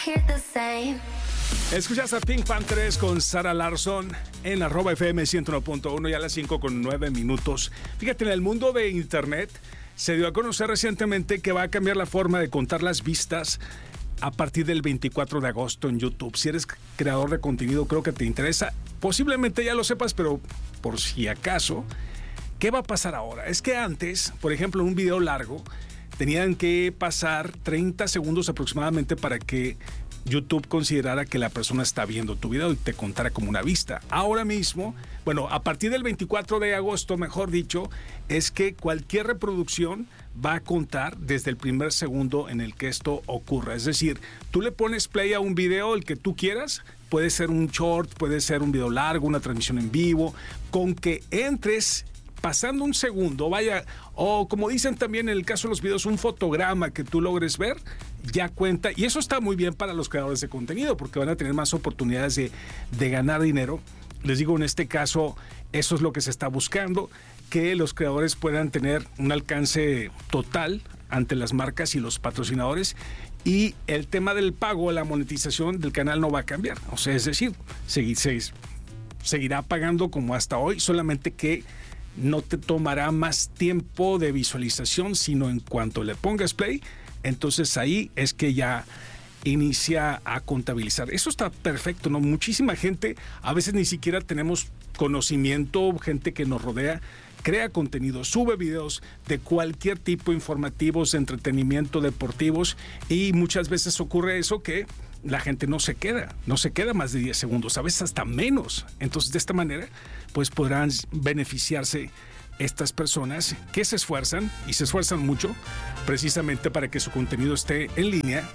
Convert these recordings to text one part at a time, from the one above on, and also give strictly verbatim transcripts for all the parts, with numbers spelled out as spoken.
Escuchas a Pink Panthers con Sarah Larsson en arroba F M ciento uno punto uno y a las cinco con nueve minutos. Fíjate, en el mundo de internet se dio a conocer recientemente que va a cambiar la forma de contar las vistas a partir del veinticuatro de agosto en YouTube. Si eres creador de contenido, creo que te interesa. Posiblemente ya lo sepas, pero por si acaso, ¿qué va a pasar ahora? Es que antes, por ejemplo, en un video largo, tenían que pasar treinta segundos aproximadamente para que YouTube considerara que la persona está viendo tu video y te contara como una vista. Ahora mismo, bueno, a partir del veinticuatro de agosto, mejor dicho, es que cualquier reproducción va a contar desde el primer segundo en el que esto ocurra. Es decir, tú le pones play a un video, el que tú quieras, puede ser un short, puede ser un video largo, una transmisión en vivo, con que entres pasando un segundo, vaya, o como dicen también en el caso de los videos, un fotograma que tú logres ver, ya cuenta. Y eso está muy bien para los creadores de contenido, porque van a tener más oportunidades de, de ganar dinero. Les digo, en este caso, eso es lo que se está buscando, que los creadores puedan tener un alcance total ante las marcas y los patrocinadores. Y el tema del pago, la monetización del canal no va a cambiar. O sea, es decir, seguir, seguir, seguirá pagando como hasta hoy, solamente que no te tomará más tiempo de visualización, sino en cuanto le pongas play, entonces ahí es que ya inicia a contabilizar. Eso está perfecto, ¿no? Muchísima gente, a veces ni siquiera tenemos conocimiento, gente que nos rodea, crea contenido, sube videos de cualquier tipo, informativos, de entretenimiento, deportivos, y muchas veces ocurre eso que la gente no se queda, no se queda más de diez segundos, a veces hasta menos. Entonces, de esta manera, pues podrán beneficiarse estas personas que se esfuerzan, y se esfuerzan mucho, precisamente para que su contenido esté en línea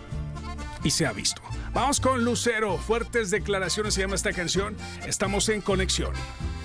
y sea visto. Vamos con Lucero, Fuertes Declaraciones se llama esta canción. Estamos en conexión.